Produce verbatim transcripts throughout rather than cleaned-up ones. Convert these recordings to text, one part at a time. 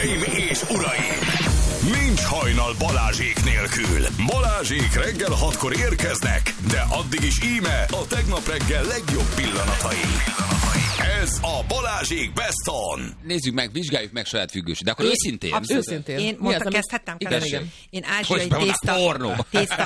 Hölgyeim és uraim! Nincs hajnal Balázsék nélkül. Balázsék reggel hatkor érkeznek, de addig is íme a tegnap reggel legjobb pillanatai. Ez a Balázsék Best On. Nézzük meg, vizsgáljuk meg saját függőség. De akkor én, őszintén. Abszolút. Őszintén. Én mondta, kezdhettem? Igen, igen. Én ázsiai Hogy tészta. Pornó. tészta.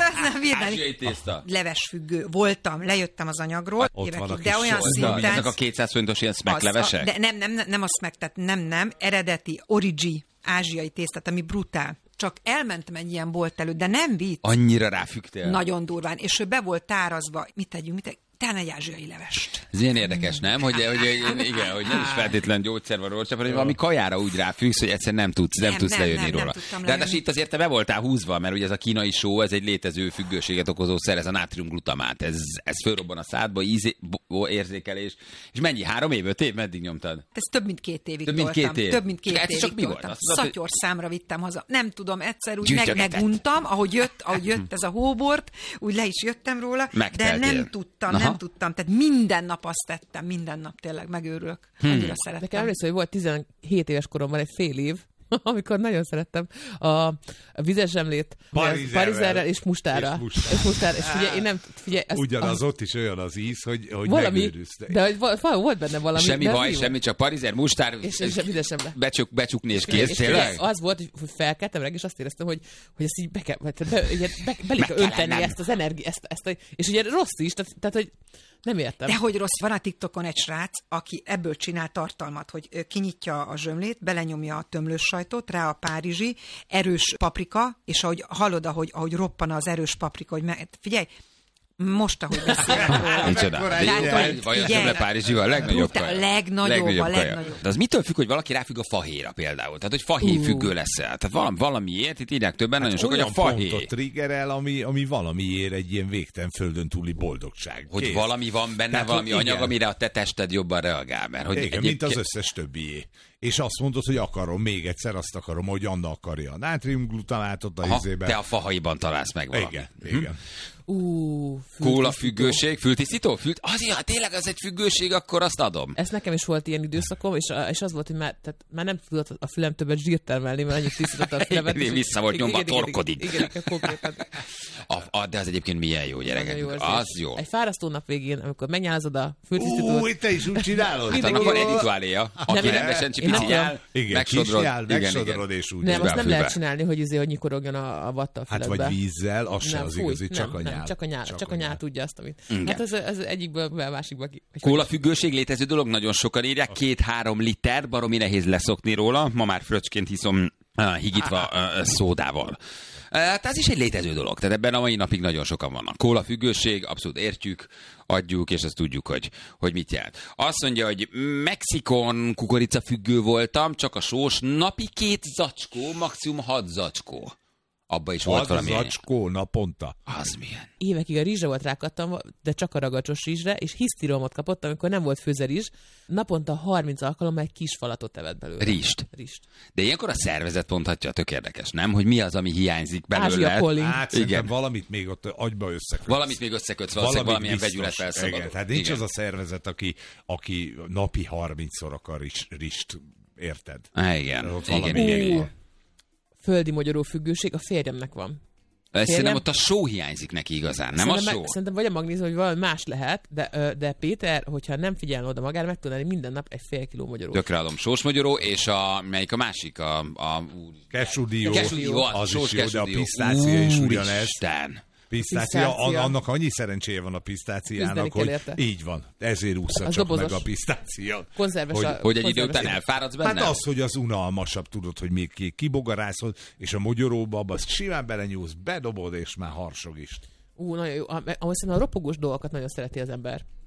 Ázsiai tészta. Leves függő. Voltam, lejöttem az anyagról. Ott évekig, van a de olyan szinten. Ezek a kétszáz forintos ilyen smacklevesek? De nem, nem, nem, nem a smack, tehát nem, nem. Eredeti, origi, ázsiai tésztát, ami brutál. Csak elmentem egy ilyen bolt előtt, de nem vicc. Annyira ráfügtél? Nagyon durván. És ő be volt tárazva. Mit tegyünk, mit tegyünk? Talán egy ázsiai levest. Ez ilyen érdekes, nem? Hogy, hogy, hogy, igen, hogy nem is feltétlen gyógyszer van róla, csak hanem valami kajára úgy ráfüggsz, hogy egyszer nem tudsz, nem, nem tudsz nem, lejönni nem, róla. Nem de hát itt azért te be voltál húzva, mert ugye ez a kínai só, ez egy létező függőséget okozó szer, ez a nátriumglutamát. Ez, ez fölrobban a szádba, íz, érzékelés. És mennyi? Három év, öt év? Meddig nyomtad? Ez több mint két évig Több mint toltam. két év. Több mint két csak évig csak mi toltam. volt? Szatyor számra vittem haza. Nem tudom, egyszer úgy meg, meguntam, ahogy jött, ahogy jött ez a hóbort, úgy le is jöttem róla, megteltél. De nem tudtam, Aha. nem tudtam. Tehát minden nap azt tettem, minden nap tényleg megőrülök. Hmm. Annyira szerettem. Nekem először, hogy volt tizenhét éves koromban egy fél év, amikor nagyon szerettem a, a vizes zsemlét parizerrel és mustára. És mustára. És mustára. És figyelj, én nem, figyelj, az, ugyanaz a, ott is olyan az íz, hogy, hogy valami, megőrülsz. de hogy volt benne valami. Semmi baj, semmi, csak parizer, mustár, és, és, és vizes zsemle. Becsuk, becsukni és kész, tényleg? Az volt, hogy felkeltem reggel, és azt éreztem, hogy, hogy ezt így be kell, be, be, be, be kell önteni ezt az energiát, ezt, ezt a, és ugye rossz is, tehát, tehát hogy nem értem. De hogy rossz, van a TikTokon egy srác, aki ebből csinál tartalmat, hogy kinyitja a zsömlét, belenyomja a tömlős sajtot, rá a párizsi, erős paprika, és ahogy hallod, ahogy, ahogy roppan az erős paprika, hogy me... figyelj, most, ahogy beszélek róla. Micsoda. Vagy a zsömle párizsival a legnagyobb kaja. A legnagyobb, legnagyobb, a legnagyobb. De az mitől függ, hogy valaki ráfügg a fahéjra például? Tehát, hogy fahéj függő leszel. Tehát valami, valamiért, itt írják többen, hát nagyon sok, hogy a fahéj. Pontot triggerel, ami, ami valamiért egy ilyen végtelen földön túli boldogság. Hogy Kész. valami van benne, tehát, valami anyag, igen, amire a te tested jobban reagál. Mert, hogy igen, egyéb... mint az összes többié. És azt mondod, hogy akarom, még egyszer azt akarom, hogy Anna akarja a nátriumglutamátot a izében. Te a fahaiban találsz meg valamit. Igen, hm? igen. Uh, Kóla függőség, fültisztító? Fült... Azért, ha tényleg az egy függőség, akkor azt adom. Ez nekem is volt ilyen időszakom, és, és az volt, hogy már, tehát már nem tudott a fülem többet zsírt termelni, mert annyit tisztított a fülemet. Igen, vissza volt nyomva, torkodik. Igen, igen, konkrétan. De az egyébként milyen jó, gyerekek. Jó, az, az jó. Egy fárasztó nap végén, amikor megnyálazod a fültisztítót. Új, te is úgy csinálod? Hát annak van egy rituáléja, aki rendesen csipiciál, megsodrod, megsodrod és úgy. Nem, azt nem lehet csinálni, hogy izé, hogy nyikorogjon a vatta a füledbe. Hát vagy vízzel, az se az igazi, csak a nyál. Csak a nyál, csak a nyál tudja azt, amit. Hát ez, ez egyikből a másikba. Kóla függőség létező dolog, nagyon sokan írják, két-három liter, baromi nehéz leszokni róla, ma már fröccsként hiszom uh, higítva uh, szódával. Tehát ez is egy létező dolog, tehát ebben a mai napig nagyon sokan vannak. Kóla függőség, abszolút értjük, adjuk, és azt tudjuk, hogy, hogy mit jelent. Azt mondja, hogy Mexikon kukorica függő voltam, csak a sós, napi két zacskó, maximum hat zacskó. Abba is volt valami. Az zacskó naponta. Az milyen? Évekig a rizsre volt rákattam, de csak a ragacsos rizsre, és hisztiromot kapott, amikor nem volt főzerizs. Naponta harminc alkalommal egy kis falatot evett belőle. Rist. Rist. De ilyenkor a szervezet mondhatja, tök érdekes, nem? Hogy mi az, ami hiányzik belőle. Ázsia polling. Hát szerintem valamit még ott agyba összekötsz. Valamit még összekötsz, valószínűleg valamilyen vegyület felszabadul. Igen, tehát nincs igen. Az a szervezet, aki, aki napi harmincszor akar rist, rist érted? Há, igen. Ott igen, valami igen, igen. Földi magyaró függőség a férjemnek van. Szerintem ott a só hiányzik neki igazán, nem szerintem a só? Meg, szerintem vagy a magnézium, hogy valami más lehet, de, de Péter, hogyha nem figyelne oda magára, meg tudná minden nap egy fél kiló magyaró. Tökre adom. Sós magyaró, és a, melyik a másik? A, a Kesudió. Kesudió, az, az sós is jó, de a kesudió. pisztácia is ugyanez. Isten. Pisztácia, annak annyi szerencséje van a pisztáciának, hogy érte. Így van. Ezért ússza csak dobozos. Meg a pisztácia. Konzerves hogy, a, hogy egy idő után elfáradsz benne? Hát az, hogy az unalmasabb, tudod, hogy még ki, kibogarászod, és a mogyoróba, abba azt simán belenyúlsz, bedobod, és már harsog is. Ú, nagyon jó. Ahhoz szerintem a ropogós dolgokat nagyon szereti az ember.